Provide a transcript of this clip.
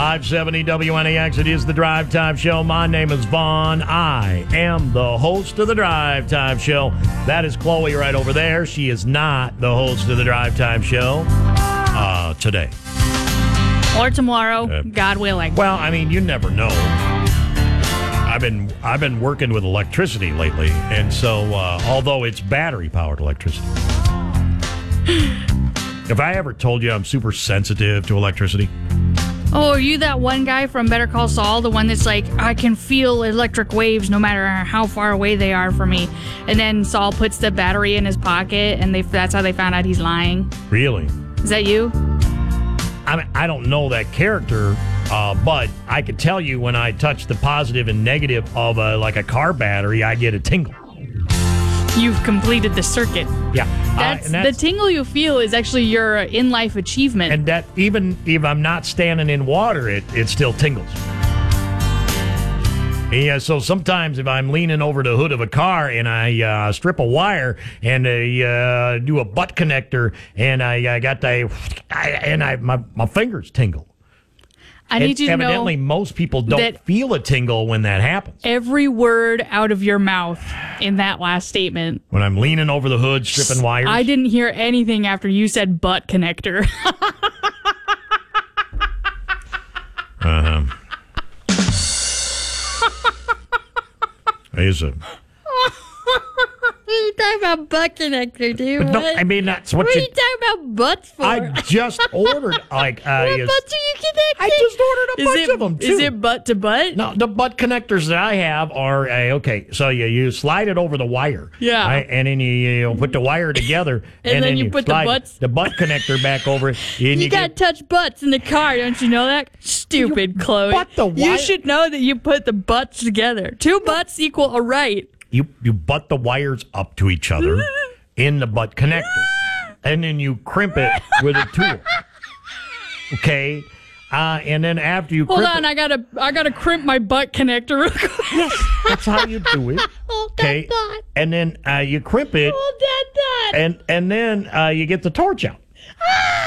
570 WNAX. It is the Drive Time Show. My name is Vaughn. I am the host of the Drive Time Show. That is Chloe right over there. She is not the host of the Drive Time Show today. Or tomorrow, God willing. Well, I mean, you never know. I've been working with electricity lately, and so although it's battery-powered electricity. Have I ever told you I'm super sensitive to electricity? Oh, are you that one guy from Better Call Saul? The one that's like, I can feel electric waves no matter how far away they are from me. And then Saul puts the battery in his pocket, and that's how they found out he's lying. Really? Is that you? I mean, I don't know that character, but I can tell you when I touch the positive and negative of like a car battery, I get a tingle. You've completed the circuit. Yeah. That's the tingle you feel is actually your in-life achievement. And that even if I'm not standing in water, it still tingles. Yeah, so sometimes if I'm leaning over the hood of a car and I strip a wire and I do a butt connector and I got my fingers tingle. I need you to know evidently most people don't feel a tingle when that happens. Every word out of your mouth in that last statement. When I'm leaning over the hood, stripping wires. I didn't hear anything after you said butt connector. Uh-huh. What are you talking about butt connector, dude? No, I mean, that's what are you talking about butts for? I just ordered, like... what butts are you connecting? I just ordered a bunch of them, too. Is it butt to butt? No, the butt connectors that I have are, okay, so you slide it over the wire. Yeah. Right, and then you put the wire together. and then you put the butt connector back over it. You got to touch butts in the car, don't you know that? Stupid, Chloe. Butt the wire. You should know that you put the butts together. Two butts equal a right. You butt the wires up to each other in the butt connector, and then you crimp it with a tool. Okay, and then after you hold on, I gotta crimp my butt connector real quick. Yes, that's how you do it. Okay, and then you crimp it. Hold that. And then you get the torch out.